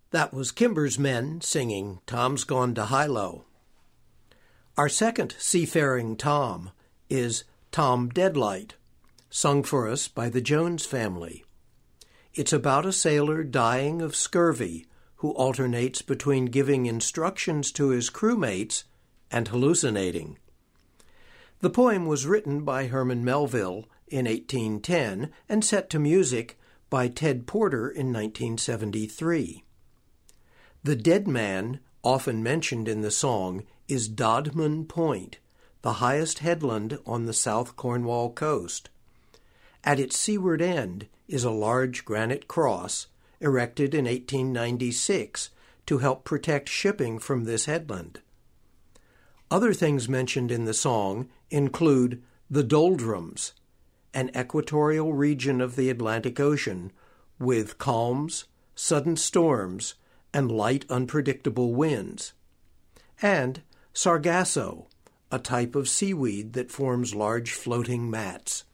That was Kimber's Men singing Tom's Gone to Hilo. Our second seafaring Tom is Tom Deadlight, sung for us by the Jones family. It's about a sailor dying of scurvy who alternates between giving instructions to his crewmates and hallucinating. The poem was written by Herman Melville in 1810 and set to music by Ted Porter in 1973. The dead man, often mentioned in the song, is Dodman Point, the highest headland on the South Cornwall coast. At its seaward end is a large granite cross erected in 1896 to help protect shipping from this headland. Other things mentioned in the song include the doldrums, an equatorial region of the Atlantic Ocean with calms, sudden storms, and light unpredictable winds, and sargasso, a type of seaweed that forms large floating mats.